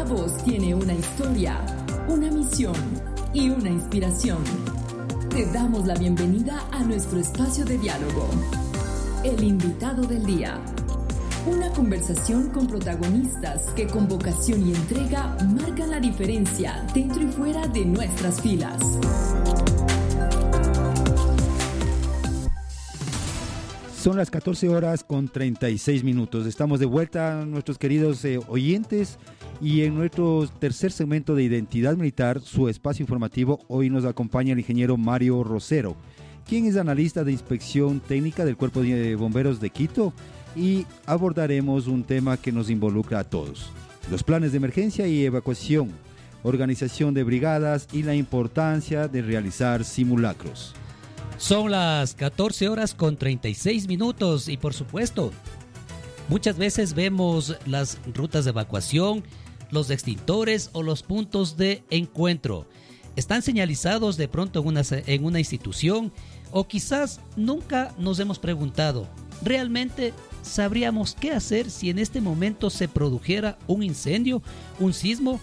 voz tiene una historia, una misión y una inspiración. Te damos la bienvenida a nuestro espacio de diálogo. El invitado del día. Una conversación con protagonistas que con vocación y entrega marcan la diferencia dentro y fuera de nuestras filas. Son las 14 horas con 36 minutos. Estamos de vuelta, nuestros queridos oyentes, y en nuestro tercer segmento de Identidad Militar, su espacio informativo, hoy nos acompaña el ingeniero Mario Rosero, quien es analista de inspección técnica del Cuerpo de Bomberos de Quito, y abordaremos un tema que nos involucra a todos: los planes de emergencia y evacuación, organización de brigadas y la importancia de realizar simulacros. Son las 14 horas con 36 minutos y por supuesto, muchas veces vemos las rutas de evacuación, los extintores o los puntos de encuentro. Están señalizados de pronto en una institución, o quizás nunca nos hemos preguntado, ¿realmente sabríamos qué hacer si en este momento se produjera un incendio, un sismo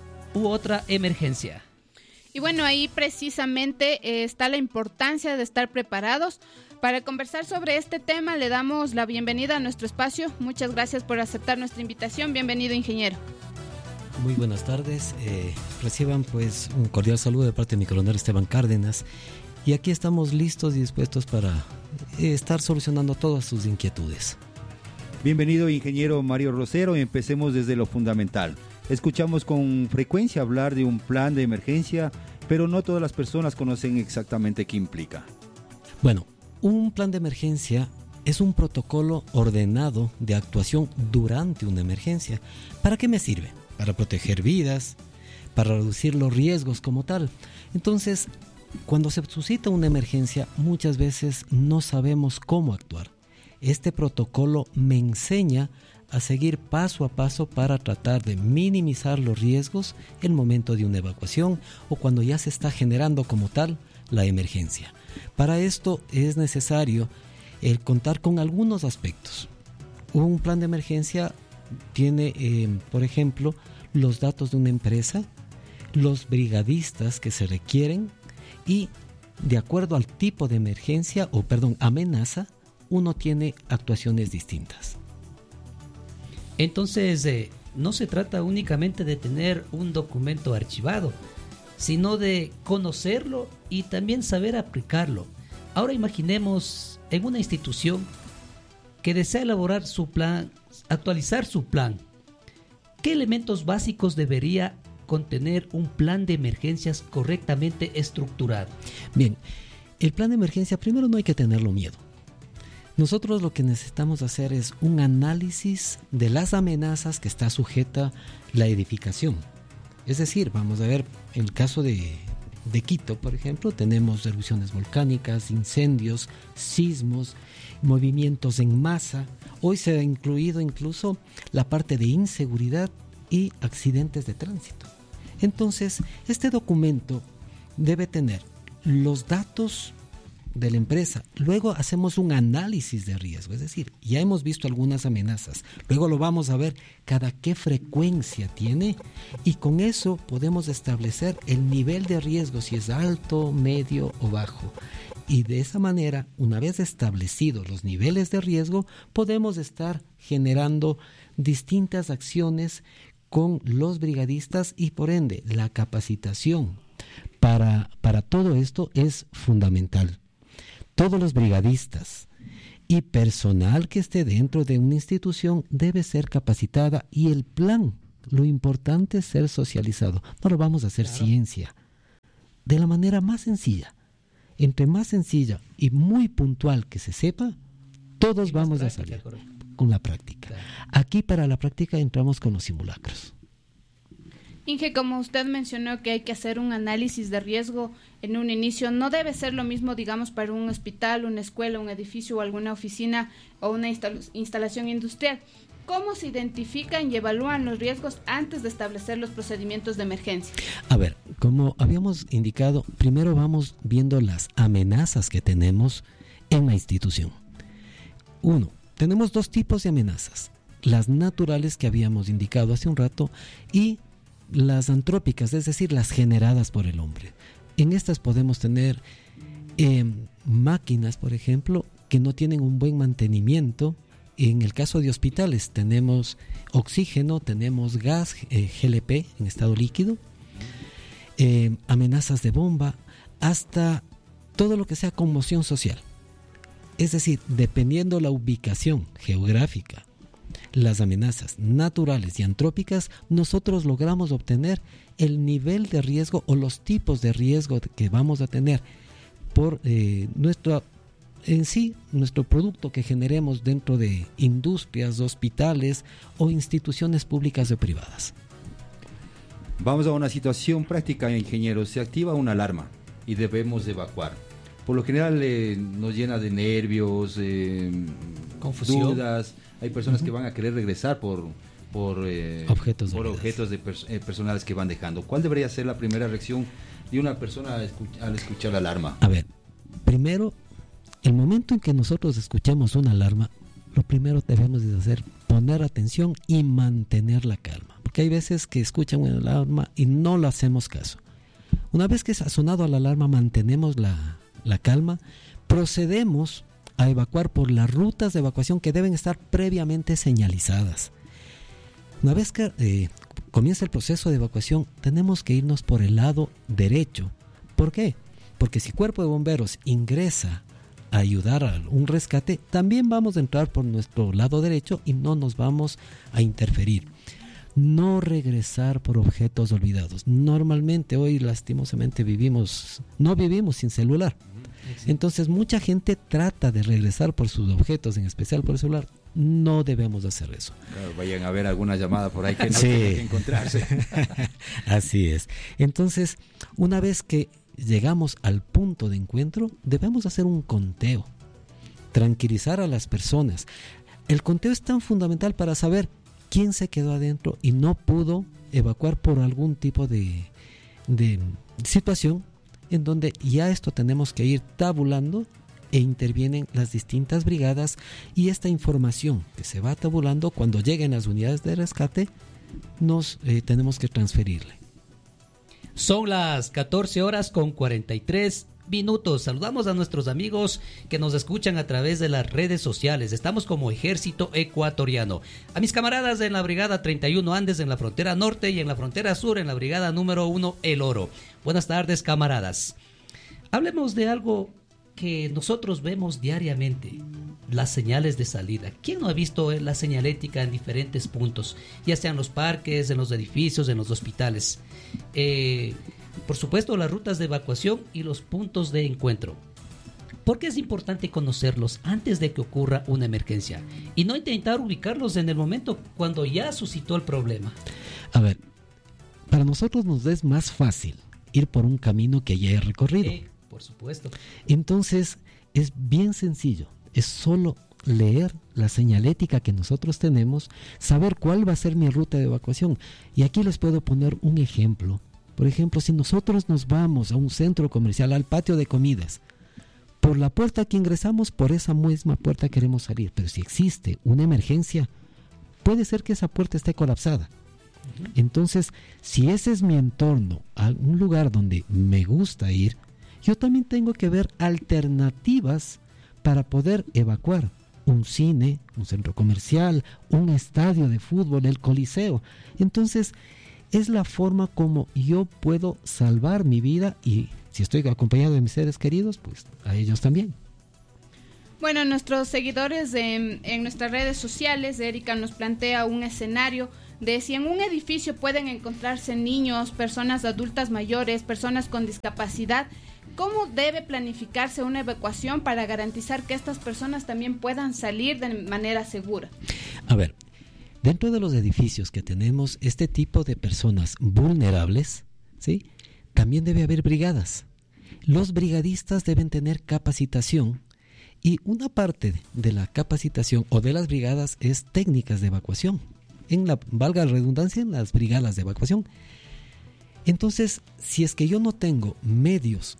u otra emergencia? Y bueno, ahí precisamente está la importancia de estar preparados. Para conversar sobre este tema le damos la bienvenida a nuestro espacio. Muchas gracias por aceptar nuestra invitación. Bienvenido, ingeniero. Muy buenas tardes. Reciban pues un cordial saludo de parte de mi coronel Esteban Cárdenas. Y aquí estamos listos y dispuestos para estar solucionando todas sus inquietudes. Bienvenido, ingeniero Mario Rosero. Empecemos desde lo fundamental. Escuchamos con frecuencia hablar de un plan de emergencia, pero no todas las personas conocen exactamente qué implica. Bueno, un plan de emergencia es un protocolo ordenado de actuación durante una emergencia. ¿Para qué me sirve? Para proteger vidas, para reducir los riesgos como tal. Entonces, cuando se suscita una emergencia, muchas veces no sabemos cómo actuar. Este protocolo me enseña a seguir paso a paso para tratar de minimizar los riesgos en el momento de una evacuación o cuando ya se está generando como tal la emergencia. Para esto es necesario contar con algunos aspectos. Un plan de emergencia tiene, por ejemplo, los datos de una empresa, los brigadistas que se requieren y, de acuerdo al tipo de amenaza, uno tiene actuaciones distintas. Entonces, no se trata únicamente de tener un documento archivado, sino de conocerlo y también saber aplicarlo. Ahora imaginemos en una institución que desea elaborar su plan, actualizar su plan. ¿Qué elementos básicos debería contener un plan de emergencias correctamente estructurado? Bien, el plan de emergencia primero no hay que tenerlo miedo. Nosotros lo que necesitamos hacer es un análisis de las amenazas que está sujeta la edificación. Es decir, vamos a ver, en el caso de Quito, por ejemplo, tenemos erupciones volcánicas, incendios, sismos, movimientos en masa. Hoy se ha incluido incluso la parte de inseguridad y accidentes de tránsito. Entonces, este documento debe tener los datos de la empresa. Luego hacemos un análisis de riesgo, es decir, ya hemos visto algunas amenazas, luego lo vamos a ver cada qué frecuencia tiene y con eso podemos establecer el nivel de riesgo, si es alto, medio o bajo. Y de esa manera, una vez establecidos los niveles de riesgo, podemos estar generando distintas acciones con los brigadistas y por ende la capacitación para todo esto es fundamental. Todos los brigadistas y personal que esté dentro de una institución debe ser capacitada y el plan, lo importante es ser socializado. No lo vamos a hacer ciencia, de la manera más sencilla. Entre más sencilla y muy puntual que se sepa, todos vamos a salir con la práctica. Claro. Aquí para la práctica entramos con los simulacros. Inge, como usted mencionó que hay que hacer un análisis de riesgo en un inicio, no debe ser lo mismo, digamos, para un hospital, una escuela, un edificio o alguna oficina o una instalación industrial. ¿Cómo se identifican y evalúan los riesgos antes de establecer los procedimientos de emergencia? A ver, como habíamos indicado, primero vamos viendo las amenazas que tenemos en la institución. Uno, tenemos dos tipos de amenazas. Las naturales que habíamos indicado hace un rato y las antrópicas, es decir, las generadas por el hombre. En estas podemos tener máquinas, por ejemplo, que no tienen un buen mantenimiento. En el caso de hospitales tenemos oxígeno, tenemos gas GLP en estado líquido, amenazas de bomba, hasta todo lo que sea conmoción social. Es decir, dependiendo la ubicación geográfica, las amenazas naturales y antrópicas, nosotros logramos obtener el nivel de riesgo o los tipos de riesgo que vamos a tener por nuestro producto que generemos dentro de industrias, hospitales o instituciones públicas o privadas. Vamos a una situación práctica, ingeniero. Se activa una alarma y debemos evacuar. Por lo general nos llena de nervios, confusión, dudas. Hay personas que van a querer regresar por objetos personales que van dejando. ¿Cuál debería ser la primera reacción de una persona al escuchar la alarma? A ver, primero, el momento en que nosotros escuchamos una alarma, lo primero debemos de hacer, poner atención y mantener la calma. Porque hay veces que escuchan una alarma y no le hacemos caso. Una vez que ha sonado la alarma, mantenemos la calma, procedemos a evacuar por las rutas de evacuación que deben estar previamente señalizadas. Una vez que comienza el proceso de evacuación, tenemos que irnos por el lado derecho. ¿Por qué? Porque si Cuerpo de Bomberos ingresa a ayudar a un rescate, también vamos a entrar por nuestro lado derecho y no nos vamos a interferir. No regresar por objetos olvidados. Normalmente hoy lastimosamente no vivimos sin celular. Entonces mucha gente trata de regresar por sus objetos, en especial por el celular. No debemos hacer eso. Claro, vayan a ver alguna llamada por ahí que no tienen que encontrarse. Así es. Entonces, una vez que llegamos al punto de encuentro, debemos hacer un conteo, tranquilizar a las personas. El conteo es tan fundamental para saber quién se quedó adentro y no pudo evacuar por algún tipo de situación en donde ya esto tenemos que ir tabulando e intervienen las distintas brigadas, y esta información que se va tabulando, cuando lleguen las unidades de rescate, nos tenemos que transferirle. Son las 14:43 minutos. Saludamos a nuestros amigos que nos escuchan a través de las redes sociales. Estamos como Ejército Ecuatoriano. A mis camaradas en la Brigada 31 Andes en la frontera norte y en la frontera sur en la Brigada número 1 El Oro. Buenas tardes, camaradas. Hablemos de algo que nosotros vemos diariamente, las señales de salida. ¿Quién no ha visto la señalética en diferentes puntos? Ya sea en los parques, en los edificios, en los hospitales. Por supuesto, las rutas de evacuación y los puntos de encuentro. ¿Por qué es importante conocerlos antes de que ocurra una emergencia? Y no intentar ubicarlos en el momento cuando ya suscitó el problema. A ver, para nosotros nos es más fácil ir por un camino que ya he recorrido. Por supuesto. Entonces, es bien sencillo. Es solo leer la señalética que nosotros tenemos, saber cuál va a ser mi ruta de evacuación. Y aquí les puedo poner un ejemplo. Por ejemplo, si nosotros nos vamos a un centro comercial, al patio de comidas, por la puerta que ingresamos, por esa misma puerta queremos salir. Pero si existe una emergencia, puede ser que esa puerta esté colapsada. Entonces, si ese es mi entorno, a un lugar donde me gusta ir, yo también tengo que ver alternativas para poder evacuar. Un cine, un centro comercial, un estadio de fútbol, el Coliseo. Entonces, es la forma como yo puedo salvar mi vida, y si estoy acompañado de mis seres queridos, pues a ellos también. Bueno, nuestros seguidores en nuestras redes sociales, Erika nos plantea un escenario de si en un edificio pueden encontrarse niños, personas adultas mayores, personas con discapacidad. ¿Cómo debe planificarse una evacuación para garantizar que estas personas también puedan salir de manera segura? A ver, dentro de los edificios que tenemos este tipo de personas vulnerables, ¿sí?, también debe haber brigadas. Los brigadistas deben tener capacitación, y una parte de la capacitación o de las brigadas es técnicas de evacuación. Valga la redundancia, en las brigadas de evacuación. Entonces, si es que yo no tengo medios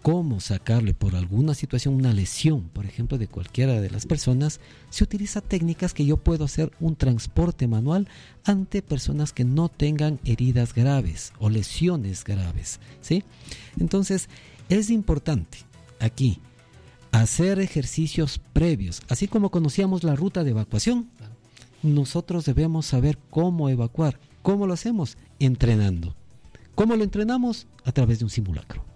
cómo sacarle por alguna situación una lesión, por ejemplo, de cualquiera de las personas, se utiliza técnicas que yo puedo hacer un transporte manual ante personas que no tengan heridas graves o lesiones graves, ¿sí? Entonces, es importante aquí hacer ejercicios previos, así como conocíamos la ruta de evacuación. Nosotros debemos saber cómo evacuar. ¿Cómo lo hacemos? Entrenando. ¿Cómo lo entrenamos? A través de un simulacro.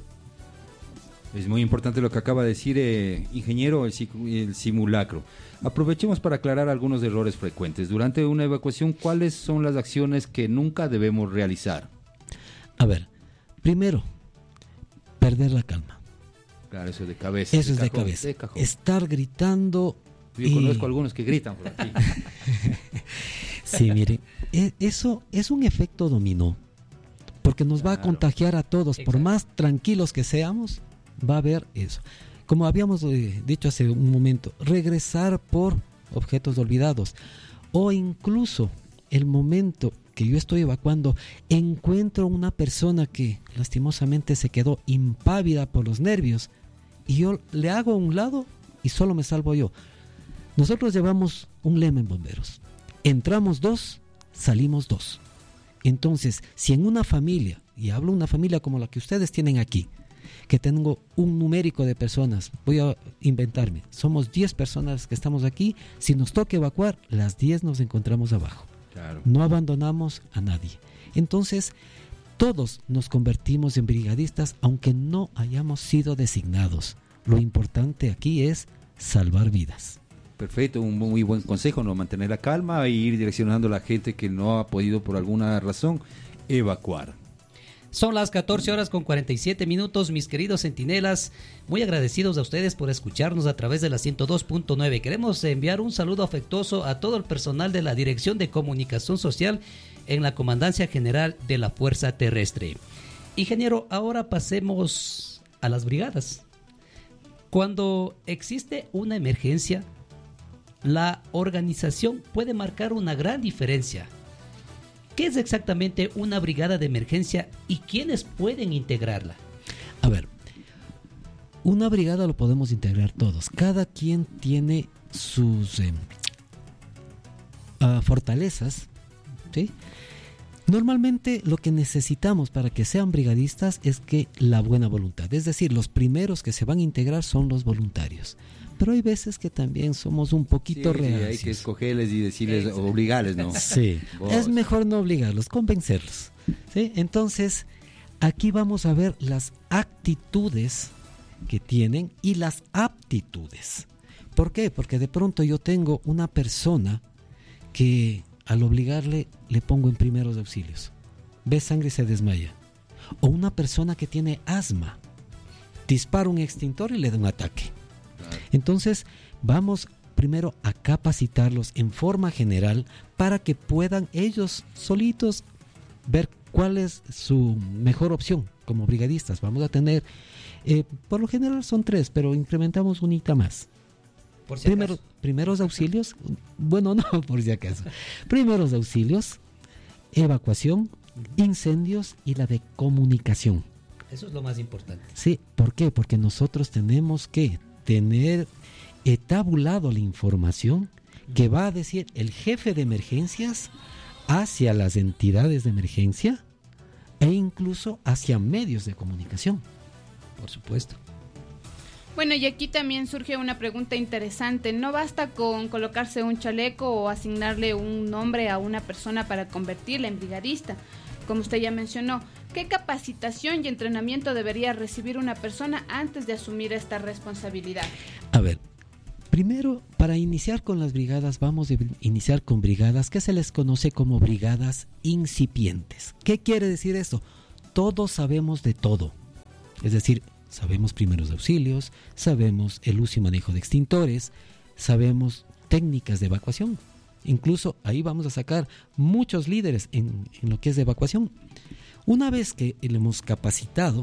Es muy importante lo que acaba de decir, ingeniero, el simulacro. Aprovechemos para aclarar algunos errores frecuentes. Durante una evacuación, ¿cuáles son las acciones que nunca debemos realizar? A ver, primero, perder la calma. Claro, eso es de cabeza. Eso es de cabeza. Estar gritando. Yo conozco algunos que gritan por aquí. Sí, miren, eso es un efecto dominó, porque nos va a contagiar a todos. Exacto. Por más tranquilos que seamos, va a haber eso. Como habíamos dicho hace un momento, regresar por objetos olvidados, o incluso el momento que yo estoy evacuando, encuentro una persona que lastimosamente se quedó impávida por los nervios y yo le hago a un lado y solo me salvo yo. Nosotros llevamos un lema en bomberos: entramos 2, salimos 2. Entonces, si en una familia, y hablo de una familia como la que ustedes tienen aquí, que tengo un numérico de personas, voy a inventarme, somos 10 personas que estamos aquí, si nos toca evacuar, las 10 nos encontramos abajo. Claro. No abandonamos a nadie. Entonces, todos nos convertimos en brigadistas, aunque no hayamos sido designados. Lo importante aquí es salvar vidas. Perfecto, un muy buen consejo, ¿no? Mantener la calma e ir direccionando a la gente que no ha podido por alguna razón evacuar. Son las 14 horas con 47 minutos, mis queridos centinelas, muy agradecidos a ustedes por escucharnos a través de la 102.9. Queremos enviar un saludo afectuoso a todo el personal de la Dirección de Comunicación Social en la Comandancia General de la Fuerza Terrestre. Ingeniero, ahora pasemos a las brigadas. Cuando existe una emergencia, la organización puede marcar una gran diferencia. ¿Qué es exactamente una brigada de emergencia y quiénes pueden integrarla? A ver, una brigada lo podemos integrar todos. Cada quien tiene sus fortalezas, ¿sí? Normalmente lo que necesitamos para que sean brigadistas es que la buena voluntad. Es decir, los primeros que se van a integrar son los voluntarios. Pero hay veces que también somos un poquito reacios. Hay que escogerles y decirles, obligarles, ¿no? Sí, es mejor no obligarlos, convencerlos, ¿sí? Entonces, aquí vamos a ver las actitudes que tienen y las aptitudes. ¿Por qué? Porque de pronto yo tengo una persona que al obligarle le pongo en primeros auxilios. Ve sangre y se desmaya. O una persona que tiene asma. Dispara un extintor y le da un ataque. Entonces, vamos primero a capacitarlos en forma general para que puedan ellos solitos ver cuál es su mejor opción como brigadistas. Vamos a tener, por lo general son 3, pero incrementamos unita más. Por si primeros auxilios, bueno, no, por si acaso. Primeros auxilios, evacuación, incendios y la de comunicación. Eso es lo más importante. Sí, ¿por qué? Porque nosotros tenemos que tener tabulado la información que va a decir el jefe de emergencias hacia las entidades de emergencia e incluso hacia medios de comunicación. Por supuesto. Bueno, y aquí también surge una pregunta interesante. No basta con colocarse un chaleco o asignarle un nombre a una persona para convertirla en brigadista. Como usted ya mencionó, ¿qué capacitación y entrenamiento debería recibir una persona antes de asumir esta responsabilidad? A ver, primero, para iniciar con las brigadas, vamos a iniciar con brigadas que se les conoce como brigadas incipientes. ¿Qué quiere decir esto? Todos sabemos de todo. Es decir, sabemos primeros auxilios, sabemos el uso y manejo de extintores, sabemos técnicas de evacuación. Incluso ahí vamos a sacar muchos líderes en lo que es de evacuación. Una vez que le hemos capacitado,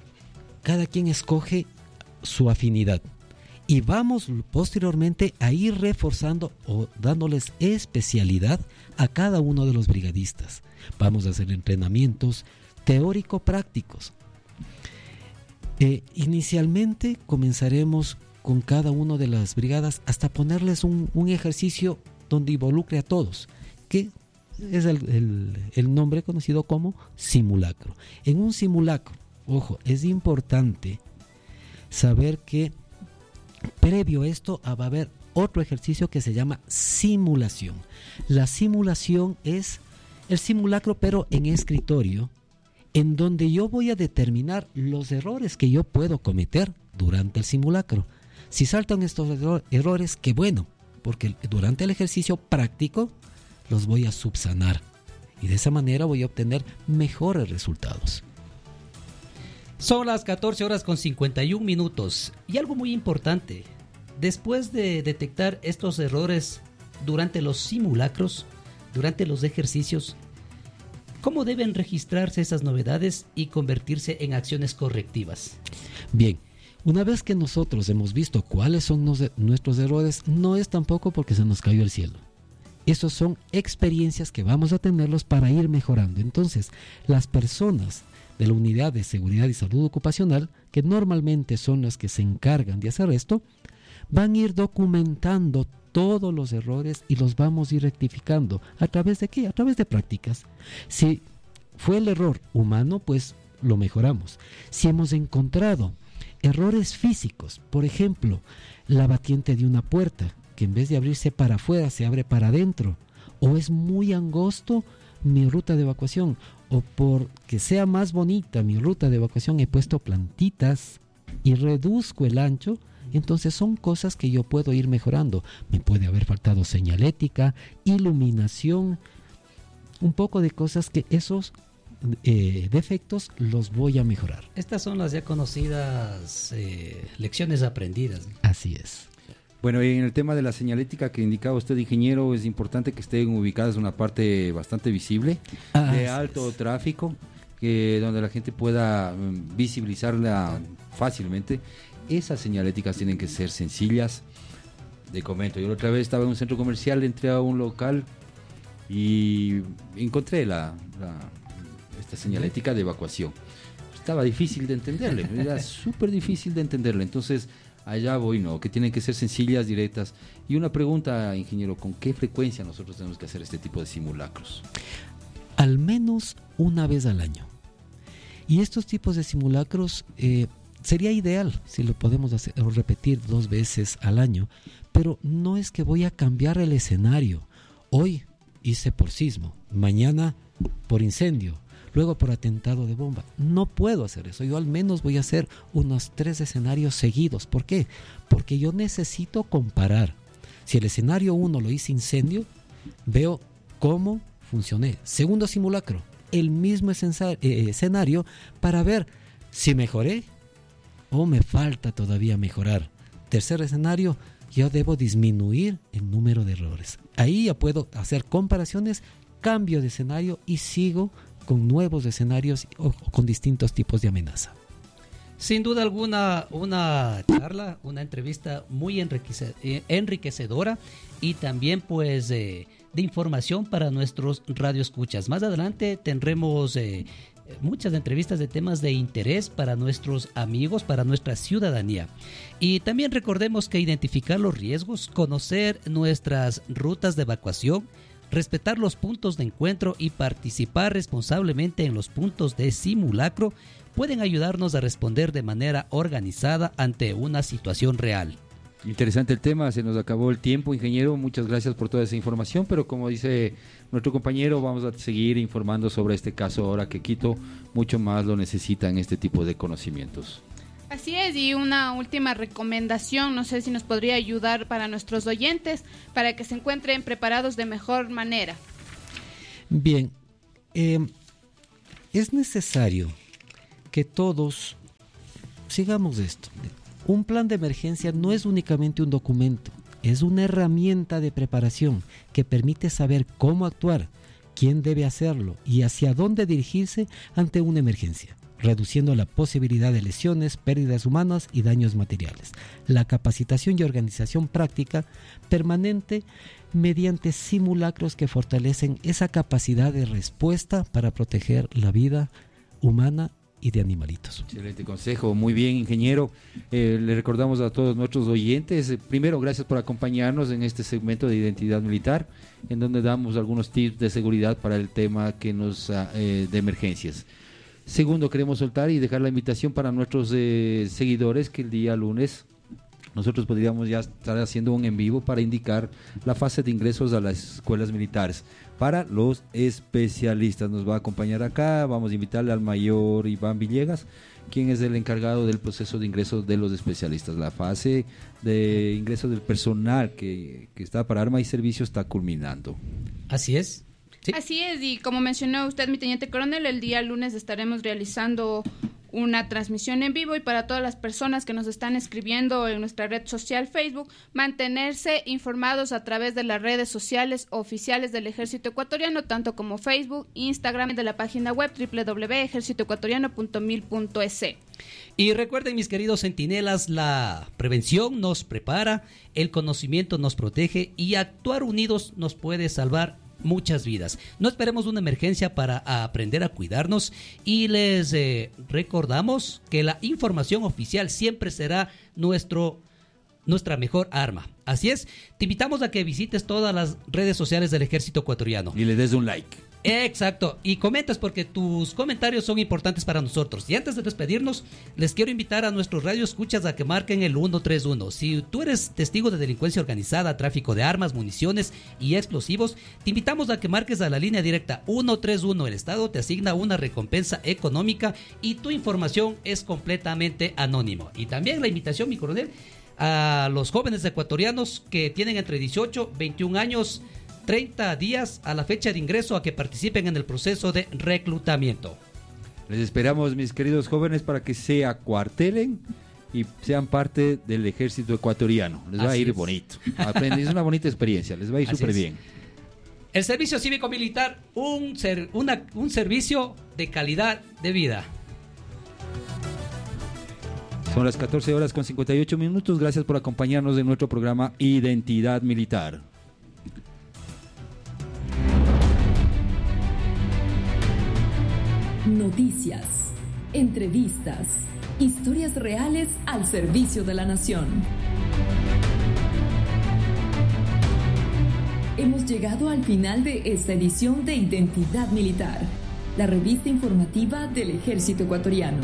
cada quien escoge su afinidad y vamos posteriormente a ir reforzando o dándoles especialidad a cada uno de los brigadistas. Vamos a hacer entrenamientos teórico-prácticos. Inicialmente comenzaremos con cada una de las brigadas hasta ponerles un ejercicio donde involucre a todos, que es el nombre conocido como simulacro. En un simulacro, ojo, es importante saber que previo a esto va a haber otro ejercicio que se llama simulación. La simulación es el simulacro, pero en escritorio, en donde yo voy a determinar los errores que yo puedo cometer durante el simulacro. Si saltan estos errores, qué bueno, porque durante el ejercicio práctico los voy a subsanar y de esa manera voy a obtener mejores resultados. Son las 14:51 y algo muy importante, después de detectar estos errores durante los simulacros, durante los ejercicios, ¿cómo deben registrarse esas novedades y convertirse en acciones correctivas? Bien, una vez que nosotros hemos visto cuáles son nuestros errores, no es tampoco porque se nos cayó el cielo. Esas son experiencias que vamos a tenerlos para ir mejorando. Entonces, las personas de la Unidad de Seguridad y Salud Ocupacional, que normalmente son las que se encargan de hacer esto, van a ir documentando todos los errores y los vamos a ir rectificando. ¿A través de qué? A través de prácticas. Si fue el error humano, pues lo mejoramos. Si hemos encontrado errores físicos, por ejemplo, la batiente de una puerta, que en vez de abrirse para afuera se abre para adentro, o es muy angosto mi ruta de evacuación, o porque sea más bonita mi ruta de evacuación he puesto plantitas y reduzco el ancho, entonces son cosas que yo puedo ir mejorando. Me puede haber faltado señalética, iluminación, un poco de cosas que esos defectos los voy a mejorar. Estas son las ya conocidas lecciones aprendidas. Así es. Bueno, y en el tema de la señalética que indicaba usted, ingeniero, es importante que estén ubicadas en una parte bastante visible, de alto tráfico, donde la gente pueda visibilizarla fácilmente. Esas señaléticas tienen que ser sencillas. Le comento, yo la otra vez estaba en un centro comercial, entré a un local y encontré esta señalética de evacuación. Estaba difícil de entenderle, era súper difícil de entenderle. Entonces, allá voy, ¿no? Que tienen que ser sencillas, directas. Y una pregunta, ingeniero, ¿con qué frecuencia nosotros tenemos que hacer este tipo de simulacros? Al menos una vez al año. Y estos tipos de simulacros sería ideal si lo podemos hacer o repetir 2 veces al año, pero no es que voy a cambiar el escenario. Hoy hice por sismo, mañana por incendio, luego por atentado de bomba. No puedo hacer eso. Yo al menos voy a hacer unos 3 escenarios seguidos. ¿Por qué? Porque yo necesito comparar. Si el escenario 1 lo hice incendio, veo cómo funcioné. Segundo simulacro, el mismo escenario para ver si mejoré o me falta todavía mejorar. Tercer escenario, yo debo disminuir el número de errores. Ahí ya puedo hacer comparaciones, cambio de escenario y sigo con nuevos escenarios o con distintos tipos de amenaza. Sin duda alguna, una charla, una entrevista muy enriquecedora y también pues de información para nuestros radioescuchas. Más adelante tendremos muchas entrevistas de temas de interés para nuestros amigos, para nuestra ciudadanía. Y también recordemos que identificar los riesgos, conocer nuestras rutas de evacuación, respetar los puntos de encuentro y participar responsablemente en los puntos de simulacro pueden ayudarnos a responder de manera organizada ante una situación real. Interesante el tema, se nos acabó el tiempo, ingeniero, muchas gracias por toda esa información, pero como dice nuestro compañero, vamos a seguir informando sobre este caso ahora que Quito mucho más lo necesita en este tipo de conocimientos. Así es, y una última recomendación, no sé si nos podría ayudar para nuestros oyentes, para que se encuentren preparados de mejor manera. Bien, es necesario que todos sigamos esto. Un plan de emergencia no es únicamente un documento, es una herramienta de preparación que permite saber cómo actuar, quién debe hacerlo y hacia dónde dirigirse ante una emergencia, reduciendo la posibilidad de lesiones, pérdidas humanas y daños materiales. La capacitación y organización práctica permanente mediante simulacros que fortalecen esa capacidad de respuesta para proteger la vida humana y de animalitos. Excelente consejo, muy bien, ingeniero. Le recordamos a todos nuestros oyentes, primero, gracias por acompañarnos en este segmento de Identidad Militar, en donde damos algunos tips de seguridad para el tema que de emergencias. Segundo, queremos soltar y dejar la invitación para nuestros seguidores que el día lunes nosotros podríamos ya estar haciendo un en vivo para indicar la fase de ingresos a las escuelas militares para los especialistas. Nos va a acompañar acá, vamos a invitarle al mayor Iván Villegas, quien es el encargado del proceso de ingresos de los especialistas. La fase de ingresos del personal que está para arma y servicio está culminando. Así es. ¿Sí? Así es, y como mencionó usted, mi teniente coronel, el día lunes estaremos realizando una transmisión en vivo, y para todas las personas que nos están escribiendo en nuestra red social Facebook, mantenerse informados a través de las redes sociales oficiales del Ejército Ecuatoriano, tanto como Facebook, Instagram, de la página web www.ejercitoecuatoriano.mil.es. Y recuerden, mis queridos centinelas, la prevención nos prepara, el conocimiento nos protege y actuar unidos nos puede salvar muchas vidas. No esperemos una emergencia para aprender a cuidarnos, y les recordamos que la información oficial siempre será nuestra mejor arma. Así es, te invitamos a que visites todas las redes sociales del Ejército Ecuatoriano. Y le des un like. Exacto, y comentas, porque tus comentarios son importantes para nosotros. Y antes de despedirnos, les quiero invitar a nuestros radioescuchas a que marquen el 131. Si tú eres testigo de delincuencia organizada, tráfico de armas, municiones y explosivos, te invitamos a que marques a la línea directa 131. El Estado te asigna una recompensa económica y tu información es completamente anónimo. Y también la invitación, mi coronel, a los jóvenes ecuatorianos que tienen entre 18 y 21 años, 30 días a la fecha de ingreso, a que participen en el proceso de reclutamiento. Les esperamos, mis queridos jóvenes, para que se acuartelen y sean parte del Ejército Ecuatoriano. Les va a ir bonito. Es una bonita experiencia, les va a ir súper bien. El servicio cívico-militar, un servicio de calidad de vida. Son las 14 horas con 58 minutos. Gracias por acompañarnos en nuestro programa Identidad Militar. Noticias, entrevistas, historias reales al servicio de la nación. Hemos llegado al final de esta edición de Identidad Militar, la revista informativa del Ejército Ecuatoriano.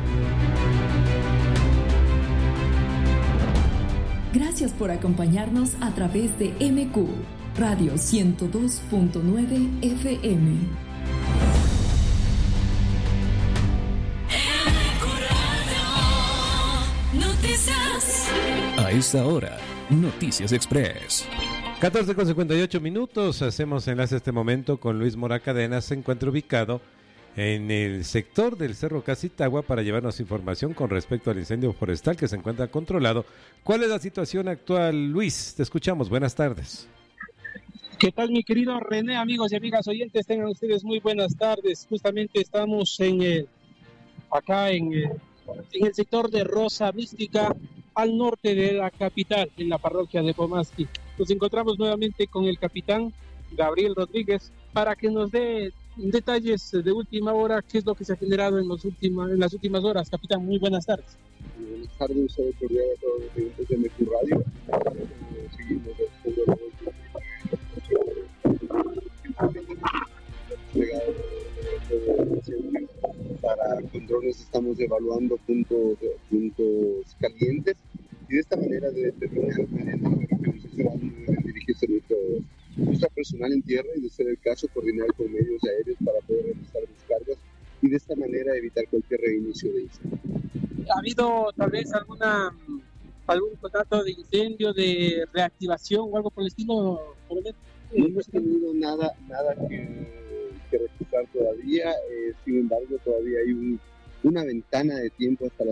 Gracias por acompañarnos a través de MQ, Radio 102.9 FM. A esta hora, Noticias Express. 14:58 minutos. Hacemos enlace este momento con Luis Mora Cadenas. Se encuentra ubicado en el sector del Cerro Casitagua para llevarnos información con respecto al incendio forestal que se encuentra controlado. ¿Cuál es la situación actual, Luis? Te escuchamos. Buenas tardes. ¿Qué tal, mi querido René? Amigos y amigas oyentes, tengan ustedes muy buenas tardes. Justamente estamos acá en el sector de Rosa Mística, al norte de la capital, en la parroquia de Pomasqui. Nos encontramos nuevamente con el capitán Gabriel Rodríguez para que nos dé detalles de última hora, qué es lo que se ha generado en las últimas horas. Capitán, muy buenas tardes. Buenas tardes, un saludo cordial a todos los oyentes de MQ Radio. Seguimos para controles, estamos evaluando puntos calientes, y de esta manera de determinar mediante la organización deben dirigirse nuestro personal en tierra, y de ser el caso coordinar con medios aéreos para poder realizar descargas y de esta manera evitar cualquier reinicio de incendio. ¿Ha habido tal vez algún contrato de incendio, de reactivación o algo por el estilo? No hemos tenido nada que reportar todavía, sin embargo todavía hay una ventana de tiempo hasta